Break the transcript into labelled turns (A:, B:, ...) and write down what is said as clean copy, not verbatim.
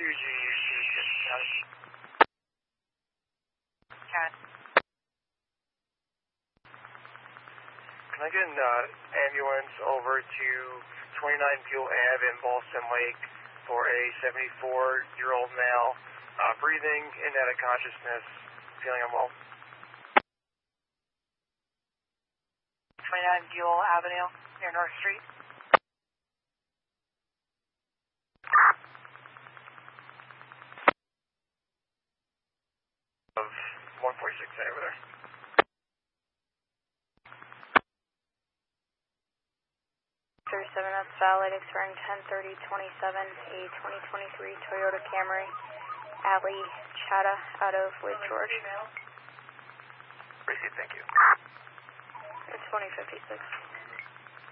A: Can I get an ambulance over to 29 Buell Ave in Ballston Lake for a 74-year-old male, breathing in and out of consciousness, feeling unwell?
B: 29 Buell Avenue near North Street.
A: Of 146A over there.
C: 37, that's valid, expiring 10/30/27, a 2023 Toyota Camry, Ali Chatta, out of Lake George.
A: Appreciate it, thank you.
C: It's 2056.